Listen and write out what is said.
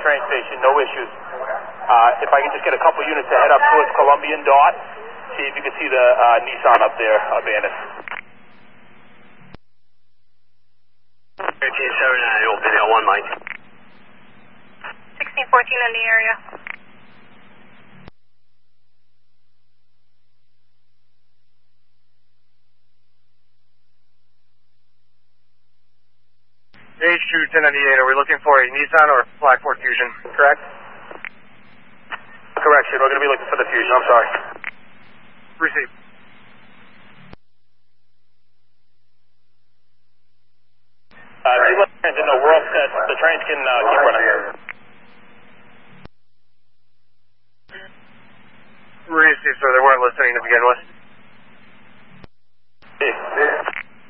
train station, no issues. If I can just get a couple units to head up towards Columbian Dot, see if you can see the Nissan up there, Bandit. 1379, you'll be there 1 Mike. 1614 in the area. HQ 1098, are we looking for a Nissan or Black Ford Fusion, correct? Correction, we're going to be looking for the Fusion, I'm sorry. Receive. You let the trains know we're all set. The trains can keep running. Receive, sir. They weren't listening to begin with. Yeah.